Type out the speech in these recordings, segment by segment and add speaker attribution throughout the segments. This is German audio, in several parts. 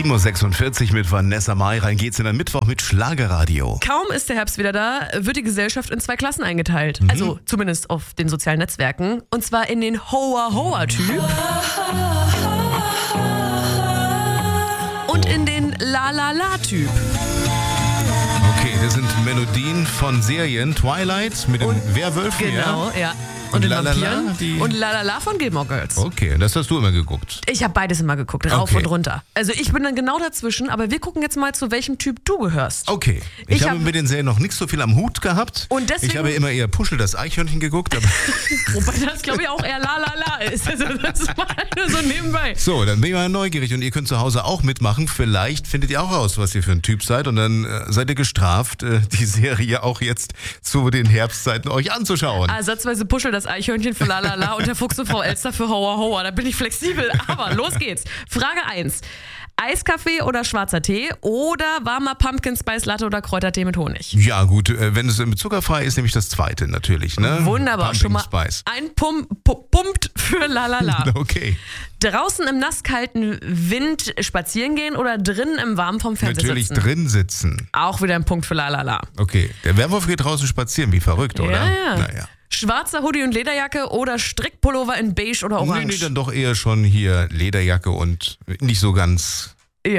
Speaker 1: 7.46 Uhr mit Vanessa Mai. Rein geht's in den Mittwoch mit Schlagerradio.
Speaker 2: Kaum ist der Herbst wieder da, wird die Gesellschaft in 2 Klassen eingeteilt. Also zumindest auf den sozialen Netzwerken. Und zwar in den Hoa-Hoa-Typ und in den La-La-La-Typ.
Speaker 1: Okay, das sind Melodien von Serien. Twilight mit den Werwölfen,
Speaker 2: Genau, ja.
Speaker 1: Und
Speaker 2: den
Speaker 1: Lalala,
Speaker 2: Vampiren. Und Lalala von Gilmore Girls.
Speaker 1: Okay, das hast du immer geguckt.
Speaker 2: Ich habe beides immer geguckt, rauf
Speaker 1: Okay.
Speaker 2: und runter. Also ich bin dann genau dazwischen, aber wir gucken jetzt mal, zu welchem Typ du gehörst.
Speaker 1: Okay, ich habe mit den Serien noch nicht so viel am Hut gehabt.
Speaker 2: Und deswegen-
Speaker 1: Ich habe immer eher Puschel, das Eichhörnchen geguckt. Aber
Speaker 2: Wobei das, glaube ich, auch eher Lalala ist. Also das war nur so nebenbei.
Speaker 1: so, dann bin ich mal neugierig und ihr könnt zu Hause auch mitmachen. Vielleicht findet ihr auch raus, was ihr für ein Typ seid und dann seid ihr gestraft, die Serie auch jetzt zu den Herbstzeiten euch anzuschauen.
Speaker 2: Ersatzweise Puschel, das Eichhörnchen für Lalala und der Fuchs und Frau Elster für Hoa Hoa. Da bin ich flexibel, aber los geht's. Frage 1. Eiskaffee oder schwarzer Tee oder warmer Pumpkin Spice Latte oder Kräutertee mit Honig?
Speaker 1: Ja gut, wenn es zuckerfrei ist, nehme ich das zweite natürlich. Ne?
Speaker 2: Wunderbar,
Speaker 1: Pumpkin
Speaker 2: schon mal
Speaker 1: Spice.
Speaker 2: ein Pumpt für Lalala.
Speaker 1: Okay,
Speaker 2: Draußen im nasskalten Wind spazieren gehen oder drinnen im Warmen vom Fernseher
Speaker 1: natürlich
Speaker 2: sitzen?
Speaker 1: drin sitzen.
Speaker 2: Auch wieder ein Punkt für Lalala.
Speaker 1: Okay, der Werwolf geht draußen spazieren, wie verrückt, oder?
Speaker 2: Ja.
Speaker 1: Naja.
Speaker 2: Schwarzer Hoodie und Lederjacke oder Strickpullover in beige oder orange?
Speaker 1: Nee, dann doch eher schon hier Lederjacke und nicht so ganz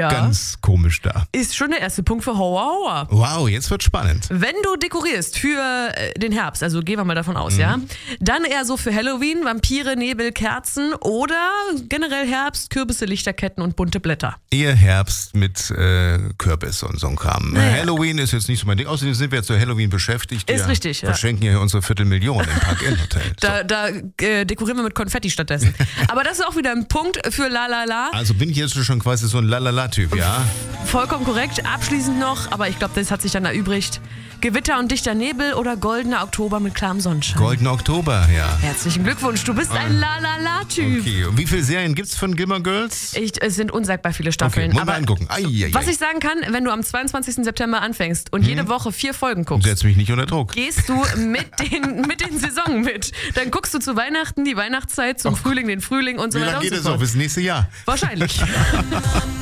Speaker 1: komisch da.
Speaker 2: Ist schon der erste Punkt für Hoa Hoa.
Speaker 1: Wow, jetzt wird spannend.
Speaker 2: Wenn du dekorierst für den Herbst, also gehen wir mal davon aus, ja, dann eher so für Halloween, Vampire, Nebel, Kerzen oder generell Herbst, Kürbisse, Lichterketten und bunte Blätter.
Speaker 1: Eher Herbst mit Kürbis und so ein Kram.
Speaker 2: Naja.
Speaker 1: Halloween ist jetzt nicht so mein Ding. Außerdem sind wir jetzt zu Halloween beschäftigt.
Speaker 2: Ist
Speaker 1: Wir
Speaker 2: richtig, ja.
Speaker 1: verschenken hier unsere Viertelmillion im Park-In-Hotel.
Speaker 2: Da dekorieren wir mit Konfetti stattdessen. Aber das ist auch wieder ein Punkt für Lalala.
Speaker 1: Also bin ich jetzt schon quasi so ein Lalala-Typ, ja?
Speaker 2: Vollkommen korrekt. Abschließend noch, aber ich glaube, das hat sich dann erübrigt. Gewitter und dichter Nebel oder goldener Oktober mit klarem Sonnenschein.
Speaker 1: Goldener Oktober, ja.
Speaker 2: Herzlichen Glückwunsch, du bist ein Lalala-Typ.
Speaker 1: Okay, und wie viele Serien gibt's von Gilmore Girls?
Speaker 2: Es sind unsagbar viele Staffeln.
Speaker 1: Okay, muss mal
Speaker 2: aber
Speaker 1: angucken.
Speaker 2: was ich sagen kann, wenn du am 22. September anfängst und jede Woche 4 Folgen guckst,
Speaker 1: Setz mich nicht unter Druck.
Speaker 2: gehst du mit den Saisonen mit. Dann guckst du zu Weihnachten die Weihnachtszeit, zum Frühling den Frühling und so
Speaker 1: Wie
Speaker 2: weiter
Speaker 1: lange
Speaker 2: und
Speaker 1: geht
Speaker 2: so
Speaker 1: es noch?
Speaker 2: fort.
Speaker 1: Bis nächstes Jahr?
Speaker 2: Wahrscheinlich.